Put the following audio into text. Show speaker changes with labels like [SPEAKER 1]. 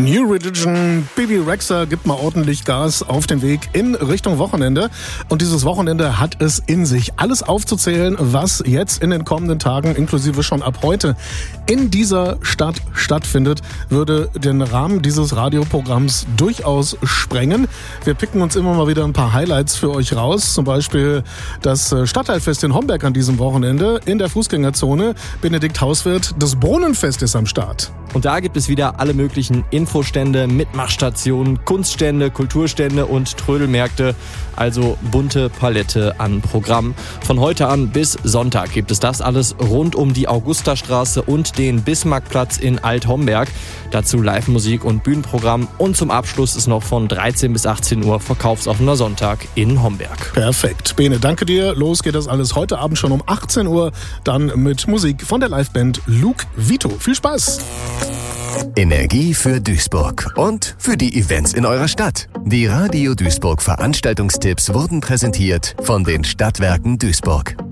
[SPEAKER 1] New Religion, Bibi Rexha gibt mal ordentlich Gas auf den Weg in Richtung Wochenende. Und dieses Wochenende hat es in sich, alles aufzuzählen, was jetzt in den kommenden Tagen, inklusive schon ab heute, in dieser Stadt stattfindet, würde den Rahmen dieses Radioprogramms durchaus sprengen. Wir picken uns immer mal wieder ein paar Highlights für euch raus. Zum Beispiel das Stadtteilfest in Homberg an diesem Wochenende in der Fußgängerzone. Benedikt Hauswirth, das Brunnenfest ist am Start.
[SPEAKER 2] Und da gibt es wieder alle möglichen Infostände, Mitmachstationen, Kunststände, Kulturstände und Trödelmärkte. Also bunte Palette an Programm. Von heute an bis Sonntag gibt es das alles rund um die Augustastraße und den Bismarckplatz in Alt-Homberg. Dazu Live-Musik und Bühnenprogramm. Und zum Abschluss ist noch von 13 bis 18 Uhr verkaufsoffener Sonntag in Homberg.
[SPEAKER 1] Perfekt. Bene, danke dir. Los geht das alles heute Abend schon um 18 Uhr. Dann mit Musik von der Liveband Luke Vito. Viel Spaß!
[SPEAKER 3] Energie für Duisburg und für die Events in eurer Stadt. Die Radio Duisburg Veranstaltungstipps wurden präsentiert von den Stadtwerken Duisburg.